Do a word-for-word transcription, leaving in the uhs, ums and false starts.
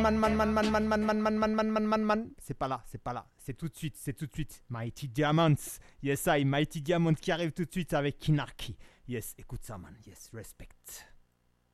Man, man, man, man, man, man, man, man, man, man, man, man, man. C'est pas là, c'est pas là. C'est tout de suite, c'est tout de suite. Mighty Diamonds. Yes, I, Mighty Diamonds qui arrive tout de suite avec Kinarki. Yes, écoute ça, man. Yes, respect.